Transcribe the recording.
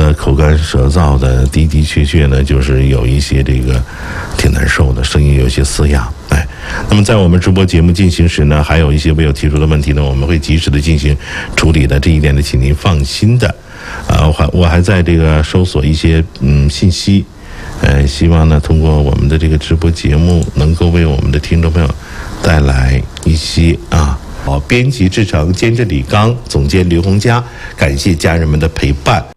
口干舌燥的，的确呢，就是有一些这个挺难受的，声音有些嘶哑。那么在我们直播节目进行时呢，还有一些未有提出的问题呢，我们会及时的进行处理的，这一点呢，请您放心的。我还在这个搜索一些信息，希望呢通过我们的这个直播节目，能够为我们的听众朋友带来一些好，编辑制成，监制李刚，总监刘洪佳，感谢家人们的陪伴。